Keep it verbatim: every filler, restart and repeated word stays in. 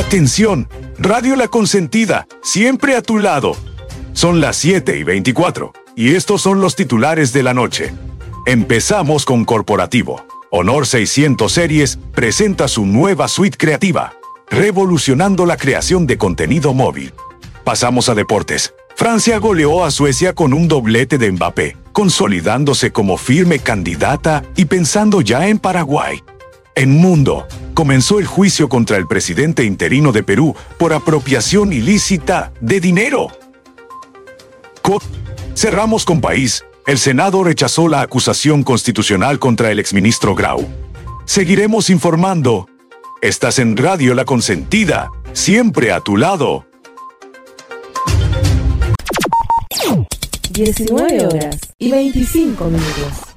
Atención, Radio La Consentida, siempre a tu lado. Son las siete y veinticuatro, y estos son los titulares de la noche. Empezamos con Corporativo. Honor seiscientos Series presenta su nueva suite creativa, revolucionando la creación de contenido móvil. Pasamos a deportes. Francia goleó a Suecia con un doblete de Mbappé, consolidándose como firme candidata y pensando ya en Paraguay. En Mundo, comenzó el juicio contra el presidente interino de Perú por apropiación ilícita de dinero. Co- Cerramos con País. El Senado rechazó la acusación constitucional contra el exministro Grau. Seguiremos informando. Estás en Radio La Consentida, siempre a tu lado. diecinueve horas y veinticinco minutos.